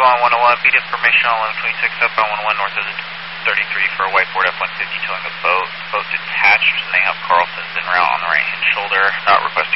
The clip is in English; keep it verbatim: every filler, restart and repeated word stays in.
on one oh one, beat information on eleven twenty-six southbound one oh one north of the thirty-three for a whiteboard F one fifty towing a boat. Boat detached, and they have Carlson's en route on the right hand shoulder. Route request